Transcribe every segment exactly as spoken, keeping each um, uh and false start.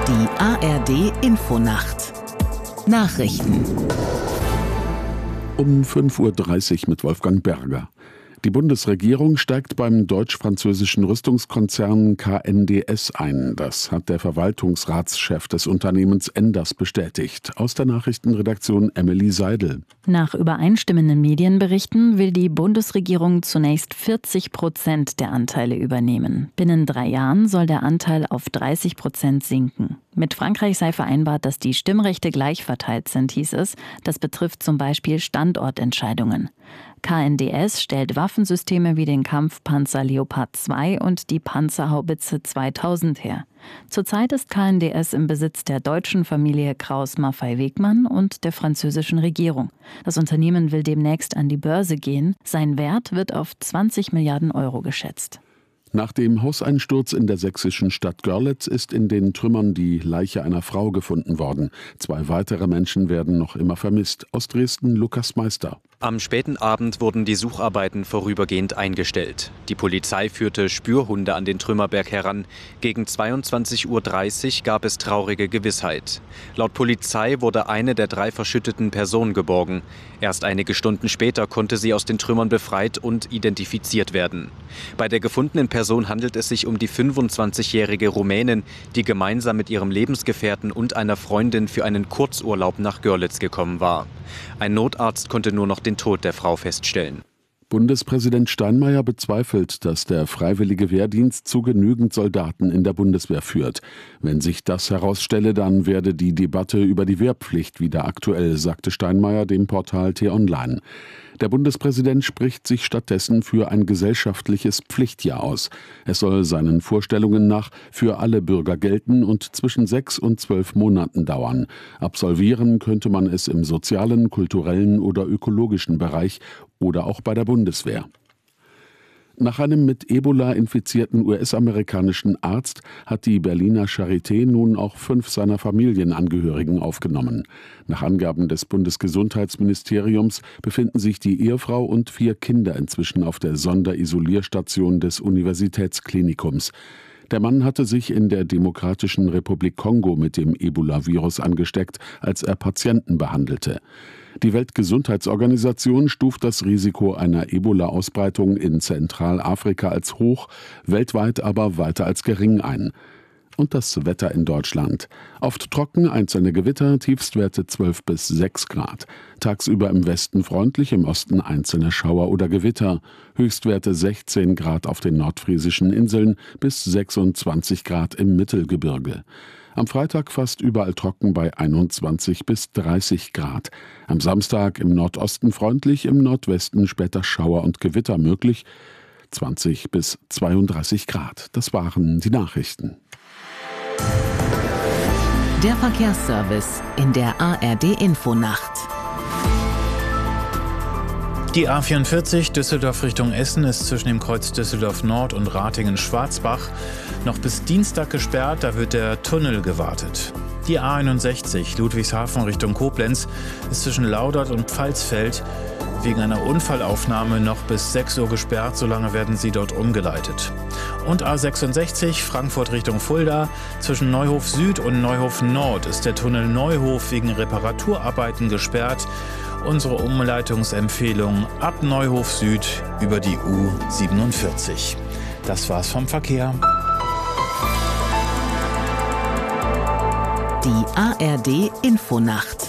Die A R D-Infonacht Nachrichten um fünf Uhr dreißig mit Wolfgang Berger. Die Bundesregierung steigt beim deutsch-französischen Rüstungskonzern K N D S ein. Das hat der Verwaltungsratschef des Unternehmens Enders bestätigt. Aus der Nachrichtenredaktion Emily Seidel. Nach übereinstimmenden Medienberichten will die Bundesregierung zunächst vierzig Prozent der Anteile übernehmen. Binnen drei Jahren soll der Anteil auf dreißig Prozent sinken. Mit Frankreich sei vereinbart, dass die Stimmrechte gleich verteilt sind, hieß es. Das betrifft zum Beispiel Standortentscheidungen. K N D S stellt Waffensysteme wie den Kampfpanzer Leopard zwei und die Panzerhaubitze zweitausend her. Zurzeit ist K N D S im Besitz der deutschen Familie Krauss-Maffei-Wegmann und der französischen Regierung. Das Unternehmen will demnächst an die Börse gehen. Sein Wert wird auf zwanzig Milliarden Euro geschätzt. Nach dem Hauseinsturz in der sächsischen Stadt Görlitz ist in den Trümmern die Leiche einer Frau gefunden worden. Zwei weitere Menschen werden noch immer vermisst. Aus Dresden Lukas Meister. Am späten Abend wurden die Sucharbeiten vorübergehend eingestellt. Die Polizei führte Spürhunde an den Trümmerberg heran. Gegen zweiundzwanzig Uhr dreißig gab es traurige Gewissheit. Laut Polizei wurde eine der drei verschütteten Personen geborgen. Erst einige Stunden später konnte sie aus den Trümmern befreit und identifiziert werden. Bei der gefundenen Person handelt es sich um die fünfundzwanzigjährige Rumänin, die gemeinsam mit ihrem Lebensgefährten und einer Freundin für einen Kurzurlaub nach Görlitz gekommen war. Ein Notarzt konnte nur noch den Tod der Frau feststellen. Bundespräsident Steinmeier bezweifelt, dass der freiwillige Wehrdienst zu genügend Soldaten in der Bundeswehr führt. Wenn sich das herausstelle, dann werde die Debatte über die Wehrpflicht wieder aktuell, sagte Steinmeier dem Portal T-Online. Der Bundespräsident spricht sich stattdessen für ein gesellschaftliches Pflichtjahr aus. Es soll seinen Vorstellungen nach für alle Bürger gelten und zwischen sechs und zwölf Monaten dauern. Absolvieren könnte man es im sozialen, kulturellen oder ökologischen Bereich oder auch bei der Bundeswehr. Nach einem mit Ebola infizierten U S-amerikanischen Arzt hat die Berliner Charité nun auch fünf seiner Familienangehörigen aufgenommen. Nach Angaben des Bundesgesundheitsministeriums befinden sich die Ehefrau und vier Kinder inzwischen auf der Sonderisolierstation des Universitätsklinikums. Der Mann hatte sich in der Demokratischen Republik Kongo mit dem Ebola-Virus angesteckt, als er Patienten behandelte. Die Weltgesundheitsorganisation stuft das Risiko einer Ebola-Ausbreitung in Zentralafrika als hoch, weltweit aber weiter als gering ein. Und das Wetter in Deutschland. Oft trocken, einzelne Gewitter, Tiefstwerte zwölf bis sechs Grad. Tagsüber im Westen freundlich, im Osten einzelne Schauer oder Gewitter. Höchstwerte sechzehn Grad auf den nordfriesischen Inseln bis sechsundzwanzig Grad im Mittelgebirge. Am Freitag fast überall trocken bei einundzwanzig bis dreißig Grad. Am Samstag im Nordosten freundlich, im Nordwesten später Schauer und Gewitter möglich. zwanzig bis zweiunddreißig Grad. Das waren die Nachrichten. Der Verkehrsservice in der A R D-Infonacht. Die A vierundvierzig Düsseldorf Richtung Essen ist zwischen dem Kreuz Düsseldorf Nord und Ratingen-Schwarzbach noch bis Dienstag gesperrt, da wird der Tunnel gewartet. Die A einundsechzig Ludwigshafen Richtung Koblenz ist zwischen Laudert und Pfalzfeld wegen einer Unfallaufnahme noch bis sechs Uhr gesperrt, solange werden sie dort umgeleitet. Und A sechsundsechzig Frankfurt Richtung Fulda, zwischen Neuhof Süd und Neuhof Nord ist der Tunnel Neuhof wegen Reparaturarbeiten gesperrt. Unsere Umleitungsempfehlung ab Neuhof Süd über die U siebenundvierzig. Das war's vom Verkehr. Die A R D-Infonacht.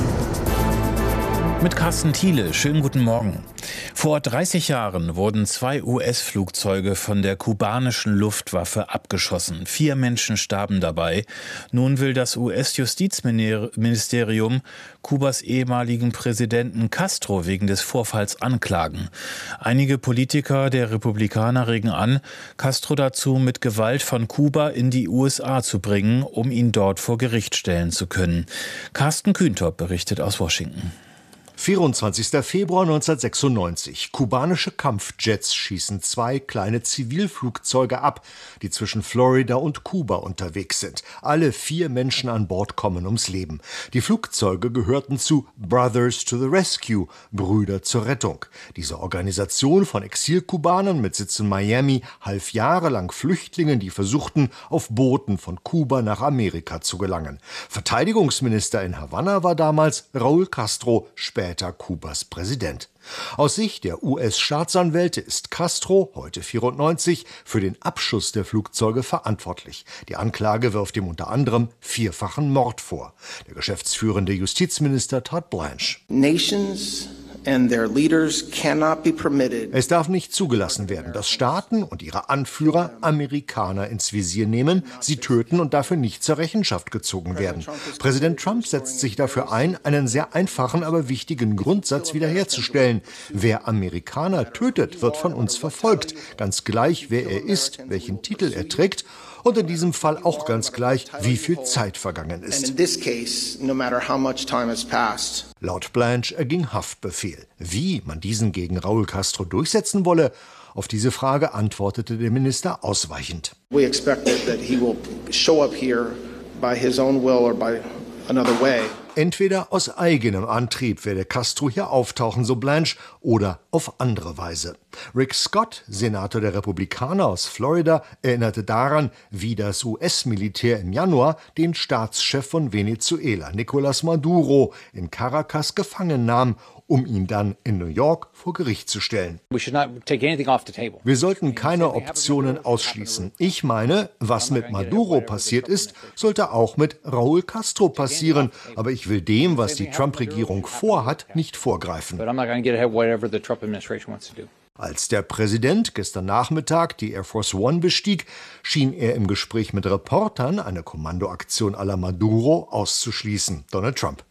Mit Carsten Thiele. Schönen guten Morgen. Vor dreißig Jahren wurden zwei U S-Flugzeuge von der kubanischen Luftwaffe abgeschossen. Vier Menschen starben dabei. Nun will das U S-Justizministerium Kubas ehemaligen Präsidenten Castro wegen des Vorfalls anklagen. Einige Politiker der Republikaner regen an, Castro dazu mit Gewalt von Kuba in die U S A zu bringen, um ihn dort vor Gericht stellen zu können. Carsten Kühntop berichtet aus Washington. vierundzwanzigster Februar neunzehnhundertsechsundneunzig. Kubanische Kampfjets schießen zwei kleine Zivilflugzeuge ab, die zwischen Florida und Kuba unterwegs sind. Alle vier Menschen an Bord kommen ums Leben. Die Flugzeuge gehörten zu Brothers to the Rescue, Brüder zur Rettung. Diese Organisation von Exilkubanern mit Sitz in Miami half jahrelang Flüchtlingen, die versuchten, auf Booten von Kuba nach Amerika zu gelangen. Verteidigungsminister in Havanna war damals Raúl Castro, später Kubas Präsident. Aus Sicht der U S-Staatsanwälte ist Castro, heute vierundneunzig, für den Abschuss der Flugzeuge verantwortlich. Die Anklage wirft ihm unter anderem vierfachen Mord vor. Der geschäftsführende Justizminister Todd Blanche. Nations and their leaders cannot be permitted. Es darf nicht zugelassen werden, dass Staaten und ihre Anführer Amerikaner ins Visier nehmen, sie töten und dafür nicht zur Rechenschaft gezogen werden. Präsident Trump setzt sich dafür ein, einen sehr einfachen, aber wichtigen Grundsatz wiederherzustellen. Wer Amerikaner tötet, wird von uns verfolgt, ganz gleich, wer er ist, welchen Titel er trägt und in diesem Fall auch ganz gleich, wie viel Zeit vergangen ist. Laut Blanche erging Haftbefehl. Wie man diesen gegen Raúl Castro durchsetzen wolle, auf diese Frage antwortete der Minister ausweichend. We expect that he will show up here by his own will or by another way. Entweder aus eigenem Antrieb werde Castro hier auftauchen, so Blanche, oder auf andere Weise. Rick Scott, Senator der Republikaner aus Florida, erinnerte daran, wie das U S-Militär im Januar den Staatschef von Venezuela, Nicolás Maduro, in Caracas gefangen nahm, um ihn dann in New York vor Gericht zu stellen. Wir sollten keine Optionen ausschließen. Ich meine, was mit Maduro passiert ist, sollte auch mit Raúl Castro passieren. Aber ich will dem, was die Trump-Regierung vorhat, nicht vorgreifen. Als der Präsident gestern Nachmittag die Air Force One bestieg, schien er im Gespräch mit Reportern eine Kommandoaktion à la Maduro auszuschließen. Donald Trump.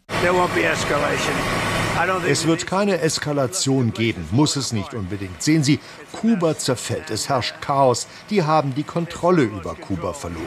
Es wird keine Eskalation geben, muss es nicht unbedingt. Sehen Sie, Kuba zerfällt, es herrscht Chaos. Die haben die Kontrolle über Kuba verloren.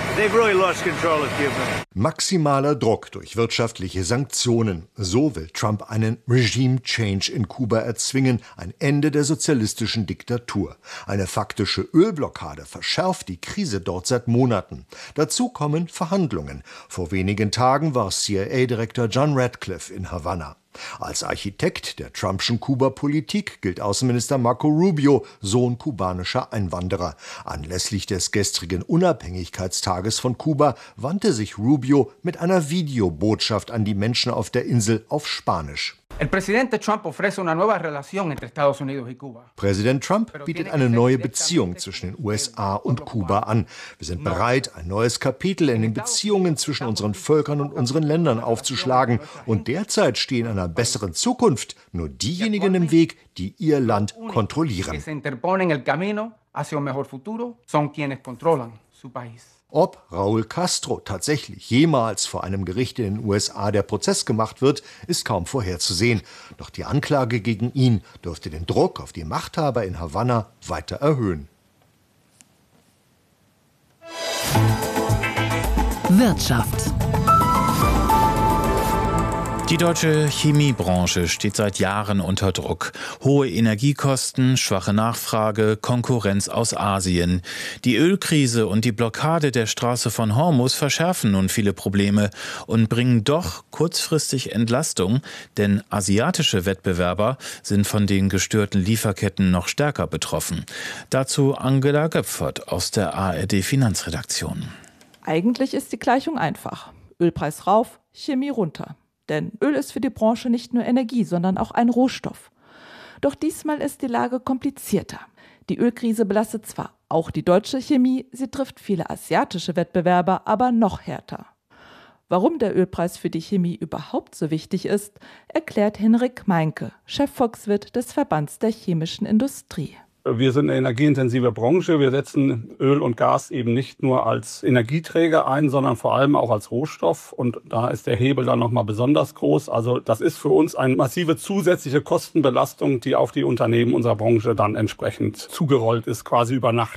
Maximaler Druck durch wirtschaftliche Sanktionen. So will Trump einen Regime-Change in Kuba erzwingen, ein Ende der sozialistischen Diktatur. Eine faktische Ölblockade verschärft die Krise dort seit Monaten. Dazu kommen Verhandlungen. Vor wenigen Tagen war C I A-Direktor John Ratcliffe in Havanna. Als Architekt der Trumpschen Kuba-Politik gilt Außenminister Marco Rubio, Sohn kubanischer Einwanderer. Anlässlich des gestrigen Unabhängigkeitstages von Kuba wandte sich Rubio mit einer Videobotschaft an die Menschen auf der Insel auf Spanisch. Präsident Trump bietet eine neue Beziehung zwischen den U S A und Kuba an. Wir sind bereit, ein neues Kapitel in den Beziehungen zwischen unseren Völkern und unseren Ländern aufzuschlagen. Und derzeit stehen einer besseren Zukunft nur diejenigen im Weg, die ihr Land kontrollieren. Ob Raúl Castro tatsächlich jemals vor einem Gericht in den U S A der Prozess gemacht wird, ist kaum vorherzusehen. Doch die Anklage gegen ihn dürfte den Druck auf die Machthaber in Havanna weiter erhöhen. Wirtschaft. Die deutsche Chemiebranche steht seit Jahren unter Druck. Hohe Energiekosten, schwache Nachfrage, Konkurrenz aus Asien. Die Ölkrise und die Blockade der Straße von Hormuz verschärfen nun viele Probleme und bringen doch kurzfristig Entlastung, denn asiatische Wettbewerber sind von den gestörten Lieferketten noch stärker betroffen. Dazu Angela Göpfert aus der A R D-Finanzredaktion. Eigentlich ist die Gleichung einfach. Ölpreis rauf, Chemie runter. Denn Öl ist für die Branche nicht nur Energie, sondern auch ein Rohstoff. Doch diesmal ist die Lage komplizierter. Die Ölkrise belastet zwar auch die deutsche Chemie, sie trifft viele asiatische Wettbewerber aber noch härter. Warum der Ölpreis für die Chemie überhaupt so wichtig ist, erklärt Henrik Meinke, Chefvolkswirt des Verbands der chemischen Industrie. Wir sind eine energieintensive Branche. Wir setzen Öl und Gas eben nicht nur als Energieträger ein, sondern vor allem auch als Rohstoff. Und da ist der Hebel dann nochmal besonders groß. Also das ist für uns eine massive zusätzliche Kostenbelastung, die auf die Unternehmen unserer Branche dann entsprechend zugerollt ist, quasi über Nacht.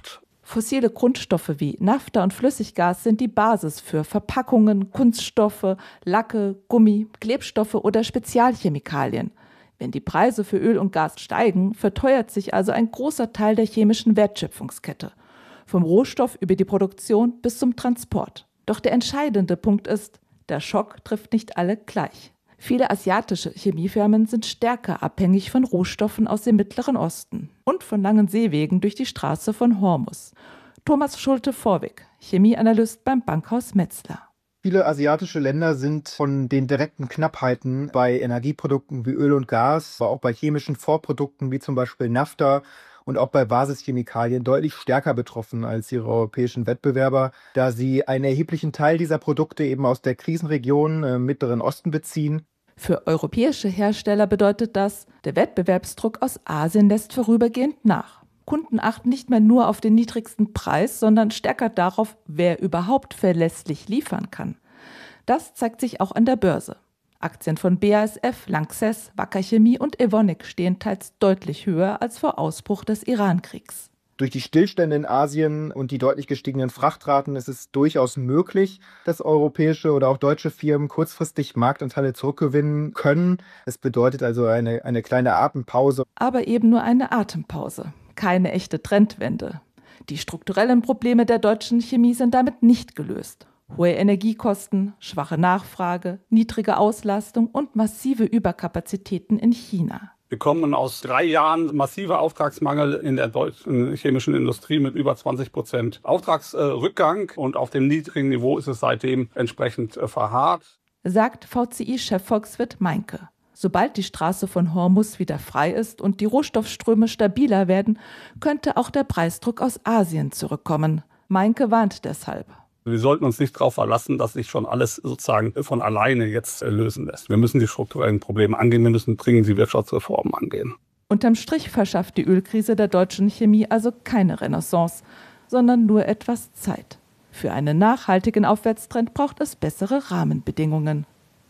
Fossile Grundstoffe wie Naphtha und Flüssiggas sind die Basis für Verpackungen, Kunststoffe, Lacke, Gummi, Klebstoffe oder Spezialchemikalien. Wenn die Preise für Öl und Gas steigen, verteuert sich also ein großer Teil der chemischen Wertschöpfungskette. Vom Rohstoff über die Produktion bis zum Transport. Doch der entscheidende Punkt ist, der Schock trifft nicht alle gleich. Viele asiatische Chemiefirmen sind stärker abhängig von Rohstoffen aus dem Mittleren Osten und von langen Seewegen durch die Straße von Hormuz. Thomas Schulte-Vorwig, Chemieanalyst beim Bankhaus Metzler. Viele asiatische Länder sind von den direkten Knappheiten bei Energieprodukten wie Öl und Gas, aber auch bei chemischen Vorprodukten wie zum Beispiel Naphtha und auch bei Basischemikalien deutlich stärker betroffen als ihre europäischen Wettbewerber, da sie einen erheblichen Teil dieser Produkte eben aus der Krisenregion im Mittleren Osten beziehen. Für europäische Hersteller bedeutet das, der Wettbewerbsdruck aus Asien lässt vorübergehend nach. Kunden achten nicht mehr nur auf den niedrigsten Preis, sondern stärker darauf, wer überhaupt verlässlich liefern kann. Das zeigt sich auch an der Börse. Aktien von B A S F, Lanxess, Wacker Chemie und Evonik stehen teils deutlich höher als vor Ausbruch des Iran-Kriegs. Durch die Stillstände in Asien und die deutlich gestiegenen Frachtraten ist es durchaus möglich, dass europäische oder auch deutsche Firmen kurzfristig Marktanteile zurückgewinnen können. Es bedeutet also eine, eine kleine Atempause. Aber eben nur eine Atempause, keine echte Trendwende. Die strukturellen Probleme der deutschen Chemie sind damit nicht gelöst. Hohe Energiekosten, schwache Nachfrage, niedrige Auslastung und massive Überkapazitäten in China. Wir kommen aus drei Jahren massiver Auftragsmangel in der deutschen chemischen Industrie mit über zwanzig Prozent Auftragsrückgang. Und auf dem niedrigen Niveau ist es seitdem entsprechend verharrt. Sagt V C I-Chef Meinke. Sobald die Straße von Hormuz wieder frei ist und die Rohstoffströme stabiler werden, könnte auch der Preisdruck aus Asien zurückkommen. Meinke warnt deshalb. Wir sollten uns nicht darauf verlassen, dass sich schon alles sozusagen von alleine jetzt lösen lässt. Wir müssen die strukturellen Probleme angehen, wir müssen dringend die Wirtschaftsreformen angehen. Unterm Strich verschafft die Ölkrise der deutschen Chemie also keine Renaissance, sondern nur etwas Zeit. Für einen nachhaltigen Aufwärtstrend braucht es bessere Rahmenbedingungen.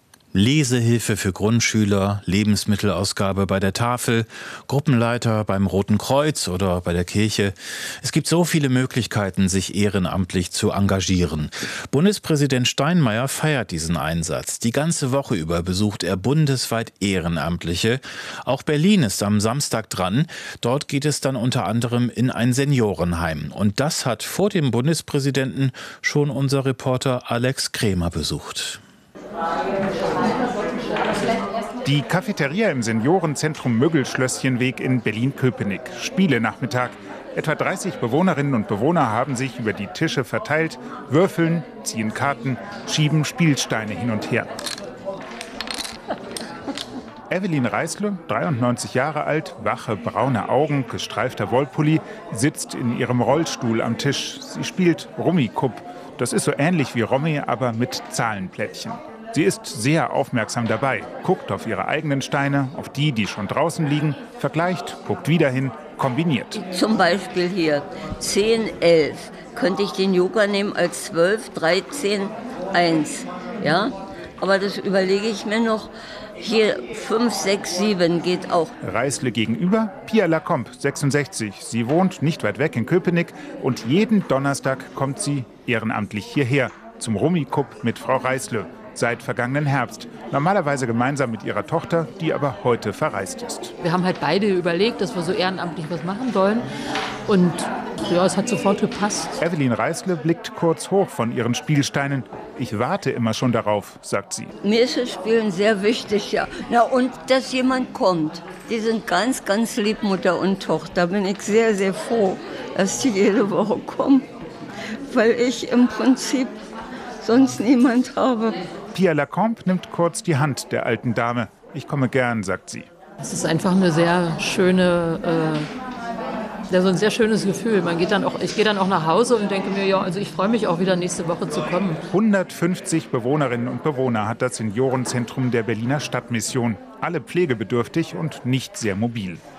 Lesehilfe für Grundschüler, Lebensmittelausgabe bei der Tafel, Gruppenleiter beim Roten Kreuz oder bei der Kirche. Es gibt so viele Möglichkeiten, sich ehrenamtlich zu engagieren. Bundespräsident Steinmeier feiert diesen Einsatz. Die ganze Woche über besucht er bundesweit Ehrenamtliche. Auch Berlin ist am Samstag dran. Dort geht es dann unter anderem in ein Seniorenheim. Und das hat vor dem Bundespräsidenten schon unser Reporter Alex Krämer besucht. Die Cafeteria im Seniorenzentrum Möggelschlösschenweg in Berlin-Köpenick. Spielenachmittag. Etwa dreißig Bewohnerinnen und Bewohner haben sich über die Tische verteilt, würfeln, ziehen Karten, schieben Spielsteine hin und her. Evelyn Reisle, dreiundneunzig Jahre alt, wache braune Augen, gestreifter Wollpulli, sitzt in ihrem Rollstuhl am Tisch. Sie spielt Rummikub. Das ist so ähnlich wie Romy, aber mit Zahlenplättchen. Sie ist sehr aufmerksam dabei, guckt auf ihre eigenen Steine, auf die, die schon draußen liegen, vergleicht, guckt wieder hin, kombiniert. Zum Beispiel hier zehn, elf. Könnte ich den Joker nehmen als zwölf, dreizehn, eins. Ja? Aber das überlege ich mir noch. Hier fünf, sechs, sieben geht auch. Reisle gegenüber, Pia Lacombe, sechsundsechzig. Sie wohnt nicht weit weg in Köpenick und jeden Donnerstag kommt sie ehrenamtlich hierher zum Rummikub mit Frau Reisle. Seit vergangenen Herbst. Normalerweise gemeinsam mit ihrer Tochter, die aber heute verreist ist. Wir haben halt beide überlegt, dass wir so ehrenamtlich was machen wollen. Und ja, es hat sofort gepasst. Evelyn Reisle blickt kurz hoch von ihren Spielsteinen. Ich warte immer schon darauf, sagt sie. Mir ist das Spielen sehr wichtig, ja. Na, und dass jemand kommt. Die sind ganz, ganz lieb, Mutter und Tochter. Da bin ich sehr, sehr froh, dass die jede Woche kommen. Weil ich im Prinzip sonst niemand habe. Pia Lacombe nimmt kurz die Hand der alten Dame. Ich komme gern, sagt sie. Es ist einfach eine sehr schöne, äh, ja, so ein sehr schönes Gefühl. Man geht dann auch, ich gehe dann auch nach Hause und denke mir, ja, also ich freue mich auch wieder nächste Woche zu kommen. hundertfünfzig Bewohnerinnen und Bewohner hat das Seniorenzentrum der Berliner Stadtmission. Alle pflegebedürftig und nicht sehr mobil.